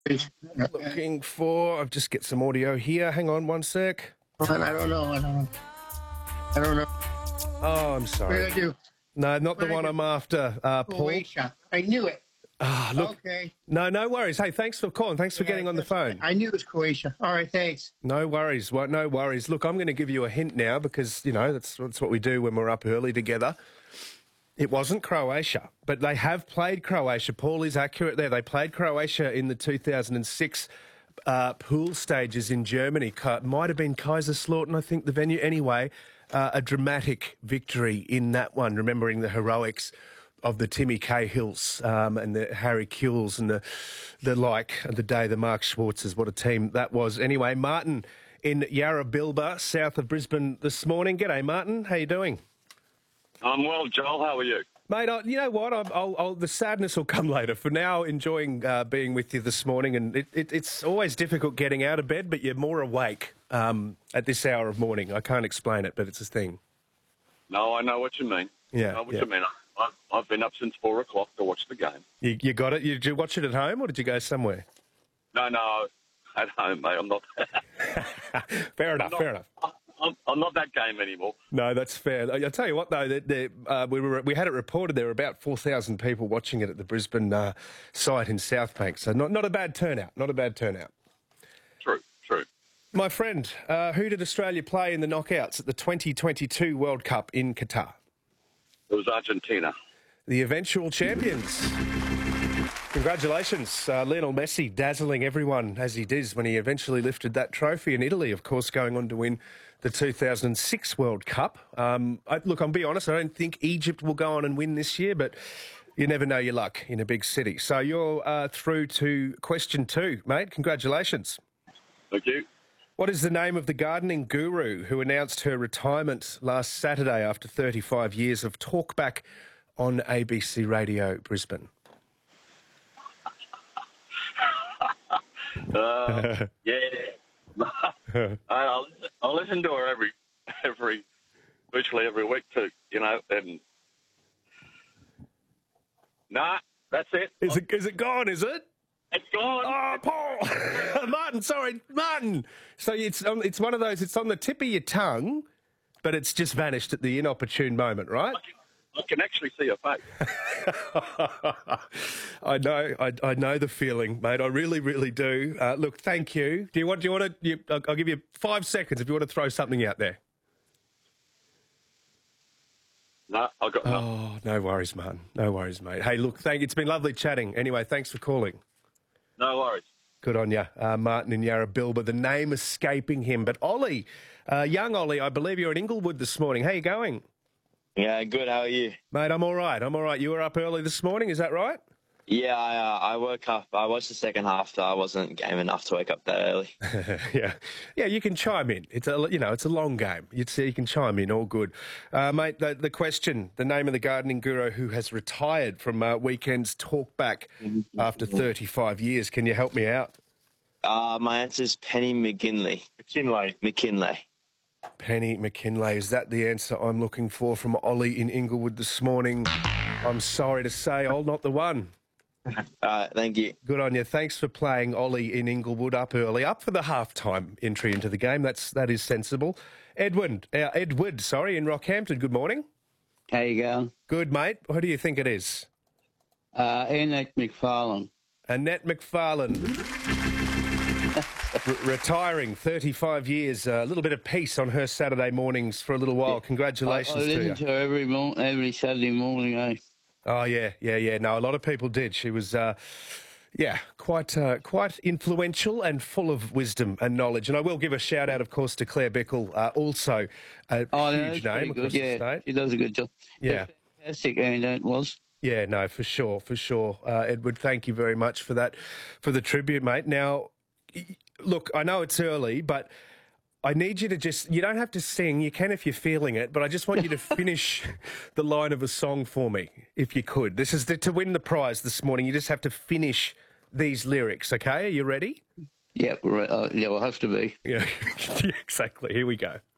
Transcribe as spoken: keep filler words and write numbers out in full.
Looking for, I'll just get some audio here. Hang on one sec. I don't know. I don't know. I don't know. Oh, I'm What sorry. did I do? No, not the What one did I I'm after, uh, Paul. Croatia. I knew it. Ah, look, Okay. no, no worries. Hey, thanks for calling. Thanks for Yeah, getting on the that's- phone. I knew it was Croatia. All right, thanks. No worries. Well, no worries. Look, I'm going to give you a hint now because, you know, that's, that's what we do when we're up early together. It wasn't Croatia, but they have played Croatia. Paul is accurate there. They played Croatia in the two thousand six uh, pool stages in Germany. It might have been Kaiserslautern, I think, the venue. Anyway, uh, a dramatic victory in that one, remembering the heroics of the Timmy Cahills um, and the Harry Kewells and the, the like, and the day the Mark Schwartzes. What a team that was. Anyway, Martin in Yarrabilba, south of Brisbane this morning. G'day, Martin. How you doing? I'm well, Joel. How are you? Mate, I, you know what? I'll, I'll, I'll, the sadness will come later. For now, enjoying uh, being with you this morning. And it, it, it's always difficult getting out of bed, but you're more awake um, at this hour of morning. I can't explain it, but it's a thing. No, I know what you mean. Yeah, I know what yeah. you mean. I, I've been up since four o'clock to watch the game. You, you got it? You, did you watch it at home or did you go somewhere? No, no, at home, mate. I'm not. Fair enough, not, fair enough. I'm, I'm not that game anymore. No, that's fair. I'll tell you what, though, that the, uh, we were we had it reported there were about four thousand people watching it at the Brisbane uh, site in Southbank. So not not a bad turnout. Not a bad turnout. True, true. My friend, uh, who did Australia play in the knockouts at the twenty twenty-two World Cup in Qatar? It was Argentina. The eventual champions. Congratulations. Uh, Lionel Messi dazzling everyone as he did when he eventually lifted that trophy in Italy, of course, going on to win the two thousand six World Cup. Um, I, look, I'll be honest, I don't think Egypt will go on and win this year, but you never know your luck in a big city. So you're uh, through to question two, mate. Congratulations. Thank you. What is the name of the gardening guru who announced her retirement last Saturday after thirty-five years of talkback on A B C Radio Brisbane? Uh, yeah. I'll, I'll listen to her every, every, virtually every week too, you know, and nah, that's it. Is it is it gone, is it? It's gone. Oh, Paul! Martin, sorry, Martin. So it's on, it's one of those, it's on the tip of your tongue, but it's just vanished at the inopportune moment, right? I can, I can actually see her face. I know, I, I know the feeling, mate. I really, really do. Uh, look, thank you. Do you want? Do you want to? You, I'll, I'll give you five seconds if you want to throw something out there. No, I got nothing. Oh, no worries, Martin. No worries, mate. Hey, look, thank. It's been lovely chatting. Anyway, thanks for calling. No worries. Good on you, uh, Martin in Yarrabilba. The name escaping him, but Ollie, uh, young Ollie, I believe you're in Inglewood this morning. How you going? Yeah, good. How are you? Mate, I'm all right. I'm all right. You were up early this morning, is that right? Yeah, I uh, I woke up. I watched the second half, so I wasn't game enough to wake up that early. yeah, yeah. You can chime in. It's a you know it's a long game. You see, you can chime in. All good, uh, mate. The, the question: the name of the gardening guru who has retired from uh, weekends talk back after thirty-five years. Can you help me out? Uh, my answer is Penny McKinley. McKinley. McKinley. Penny McKinley. Is that the answer I'm looking for from Ollie in Inglewood this morning? I'm sorry to say, I'll not the one. All right, thank you. Good on you. Thanks for playing Ollie in Inglewood up early, up for the halftime entry into the game. That's that is sensible. Edwin, uh, Edward, sorry, in Rockhampton. Good morning. How you going? Good, mate. Who do you think it is? Uh, Annette McFarlane. Annette McFarlane. R- retiring, thirty-five years. A little bit of peace on her Saturday mornings for a little while. Congratulations I, I to listen you. to her every mor- every Saturday morning. Eh? Oh yeah, yeah, yeah. No, a lot of people did. She was, uh, yeah, quite, uh, quite influential and full of wisdom and knowledge. And I will give a shout out, of course, to Claire Bickle, uh, also a Oh, huge no, name good. across Yeah, the state. she does a good job. Yeah. Fantastic, Annette was. Yeah, no, for sure, for sure. Uh, Edward, thank you very much for that, for the tribute, mate. Now, y- look, I know it's early, but I need you to just, you don't have to sing, you can if you're feeling it, but I just want you to finish the line of a song for me, if you could. This is the, to win the prize this morning, you just have to finish these lyrics, okay? Are you ready? Yeah, right, uh, yeah, we'll have to be. Yeah, exactly. Here we go.